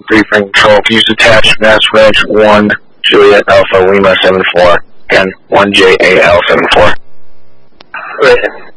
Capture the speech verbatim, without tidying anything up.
briefing control. Please attach Mass Ranch one Juliet Alpha Lima seven four and one J A L seven four. Right.